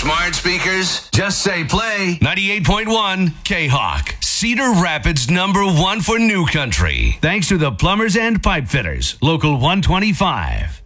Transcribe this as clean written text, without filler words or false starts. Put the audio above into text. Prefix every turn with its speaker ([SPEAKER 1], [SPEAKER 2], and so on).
[SPEAKER 1] smart speakers? Just say play 98.1 K-Hawk. Cedar Rapids #1 for new country. Thanks to the Plumbers and Pipe Fitters, Local 125.